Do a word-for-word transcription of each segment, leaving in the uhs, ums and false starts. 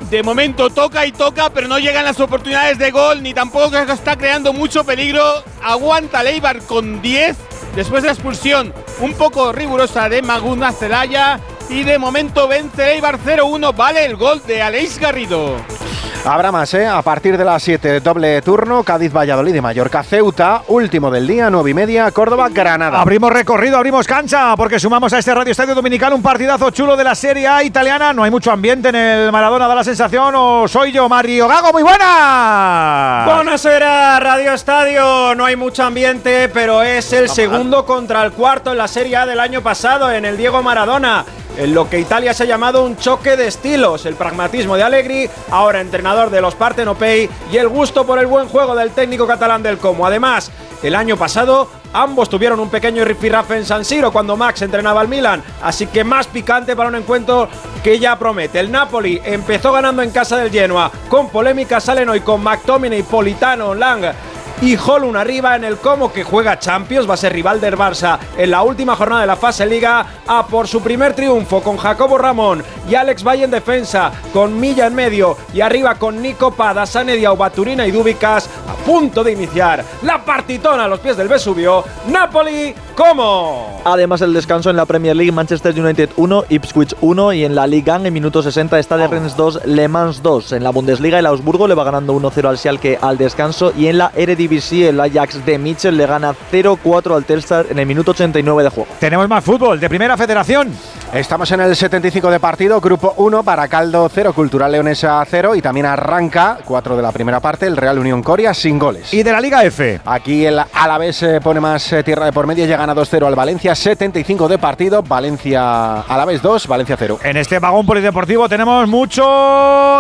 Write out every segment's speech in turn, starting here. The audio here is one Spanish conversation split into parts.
de momento toca y toca, pero no llegan las oportunidades de gol, ni tampoco está creando mucho peligro. Aguanta el Eibar con diez, después de la expulsión un poco rigurosa de Magunda Zelaya, y de momento vence el Eibar cero uno, vale el gol de Aleix Garrido. Habrá más, ¿eh? A partir de las siete, doble turno, Cádiz-Valladolid y Mallorca-Ceuta, último del día, nueve y media, Córdoba-Granada. Abrimos recorrido, abrimos cancha, porque sumamos a este Radio Estadio Dominical un partidazo chulo de la Serie A italiana. No hay mucho ambiente en el Maradona, da la sensación, o soy yo, Mario Gago, muy buena. Buonasera, Radio Estadio. No hay mucho ambiente, pero es el segundo contra el cuarto en la Serie A del año pasado, en el Diego Maradona. En lo que Italia se ha llamado un choque de estilos, el pragmatismo de Allegri, ahora entrenador de los Partenopei, y el gusto por el buen juego del técnico catalán del Como. Además, el año pasado ambos tuvieron un pequeño rifirrafe en San Siro cuando Max entrenaba al Milan, así que más picante para un encuentro que ya promete. El Napoli empezó ganando en casa del Genoa, con polémica salen hoy con McTominay, Politano, Lang y Holun arriba en el Como, que juega Champions, va a ser rival del Barça en la última jornada de la fase Liga, a por su primer triunfo con Jacobo Ramón y Alex Valle en defensa, con Milla en medio y arriba con Nico Pada, Sanedia, Baturina y Dúbicas, a punto de iniciar la partitona a los pies del Vesubio. Napoli, Como. Además, el descanso en la Premier League, Manchester United uno, Ipswich uno, y en la Ligue uno en minuto sesenta Stade Rennes dos, Le Mans dos. En la Bundesliga, el Augsburgo le va ganando uno cero al Schalke al descanso, y en la Eredivisie el Ajax de Mitchell le gana cero cuatro al Telstar en el minuto ochenta y nueve de juego. Tenemos más fútbol de Primera Federación. Estamos en el setenta y cinco de partido, grupo uno, Baracaldo cero, Cultural Leonesa cero, y también arranca cuatro de la primera parte el Real Unión Coria sin goles. Y de la Liga F. Aquí el Alavés eh, pone más eh, tierra de por medio, ya gana dos cero al Valencia, setenta y cinco de partido, Valencia Alavés dos, Valencia cero. En este vagón polideportivo tenemos mucho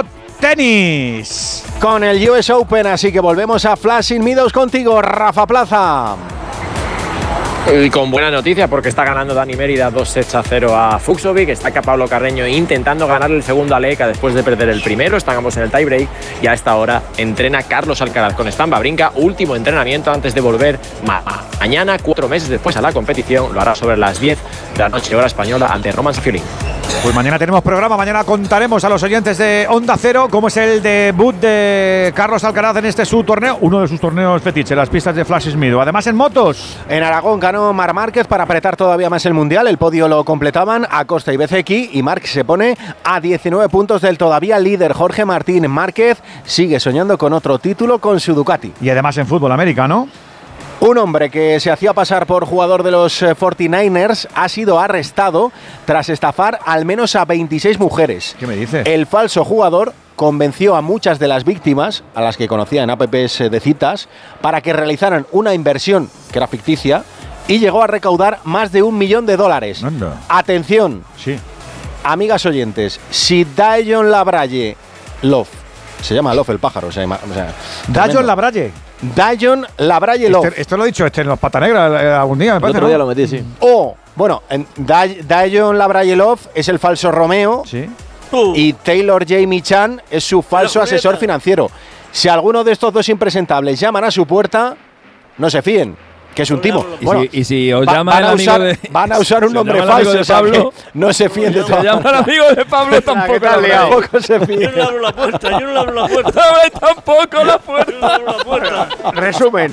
tenis. Con el U S Open, así que volvemos a Flushing Meadows contigo, Rafa Plaza. Y con buena noticia, porque está ganando Dani Mérida dos sets a cero a Fucsovic. Está acá Pablo Carreño intentando ganar el segundo a Leca después de perder el primero. Estamos en el tiebreak y a esta hora entrena Carlos Alcaraz con Stan Wawrinka. Último entrenamiento antes de volver ma mañana, cuatro meses después, a la competición. Lo hará sobre las diez de la noche, hora española, ante Roman Safiulin. Pues mañana tenemos programa, mañana contaremos a los oyentes de Onda Cero cómo es el debut de Carlos Alcaraz en este su torneo, uno de sus torneos fetiche, las pistas de Flushing Meadows. Además, en motos. En Aragón ganó Marc Márquez para apretar todavía más el Mundial. El podio lo completaban Acosta y Bezeki, y Marc se pone a diecinueve puntos del todavía líder Jorge Martín. Márquez sigue soñando con otro título con su Ducati. Y además en fútbol americano. Un hombre que se hacía pasar por jugador de los cuarenta y nueve ers ha sido arrestado tras estafar al menos a veintiséis mujeres. ¿Qué me dices? El falso jugador convenció a muchas de las víctimas, a las que conocía en apps de citas, para que realizaran una inversión que era ficticia, y llegó a recaudar más de un millón de dólares. Anda. Atención, sí. Amigas oyentes, si Dayon Labralle Love, se llama Love el pájaro, se llama, o sea, Dayon Labralle. Dayon Labralle Love. Este, esto lo he dicho este en los Pata Negra algún día, me parece. El otro día ¿no? lo metí, sí. O, bueno, Day Dayon Labralle Love es el falso Romeo. Sí. Y Taylor Jamie Chan es su falso asesor financiero. Si alguno de estos dos impresentables llaman a su puerta, no se fíen, que es un timo. ¿Y, bueno, si, y si os va, llama van, el a amigo usar, de, van a usar un si nombre llama el amigo falso, de o sea Pablo, que no se fíen de si todo. llama el amigo de Pablo, tampoco la liado. tampoco se fíen. Yo no le abro la puerta, yo no le abro la puerta. Abre tampoco la puerta. Yo no le abro la puerta. Resumen.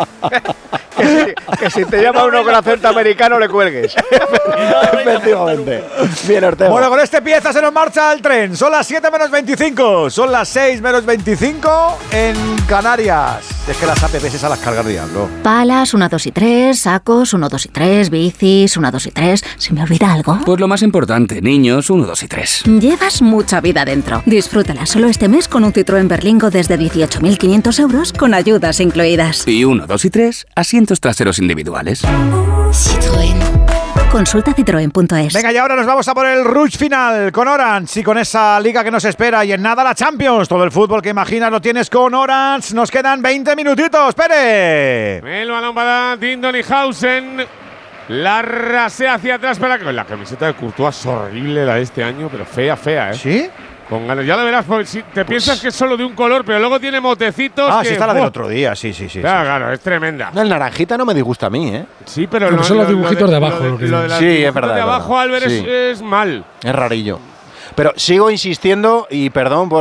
que, si, que si te llama uno con acento americano, le cuelgues. Efectivamente. Bien, Ortega. Bueno, con este pieza se nos marcha el tren. Son las siete menos veinticinco. Son las seis menos veinticinco en Canarias. Es que las apps esas las cargas diablo. Palas, uno, dos y tres. Sacos, uno, dos y tres. Bicis, uno, dos y tres. ¿Se me olvida algo? Pues lo más importante, niños, uno, dos y tres. Llevas mucha vida dentro. Disfrútala solo este mes con un Citroën Berlingo desde dieciocho mil quinientos euros con ayudas incluidas. Y uno, dos y tres, asientos traseros individuales. Citroën. Consulta citroen punto es. Venga, y ahora nos vamos a por el rush final con Orange y con esa liga que nos espera. Y en nada la Champions. Todo el fútbol que imaginas lo tienes con Orange. Nos quedan veinte minutitos. ¡Pere! El balón para Dindonihausen. La rasea hacia atrás para que la camiseta de Courtois es horrible la de este año, pero fea, fea, ¿eh? ¿Sí? Con ganas. Ya lo verás, porque si te pues piensas que es solo de un color, pero luego tiene motecitos. Ah, que, sí, está la del ¡oh! otro día, sí, sí, sí. Claro, sí. claro, es tremenda. El naranjita no me disgusta a mí, ¿eh? Sí, pero, pero lo, son lo, los dibujitos lo de, de abajo. Lo de, lo de las sí, dibujitos es verdad. de es abajo, verdad. Álvarez, Sí. es, es mal. Es rarillo. Pero sigo insistiendo, y perdón por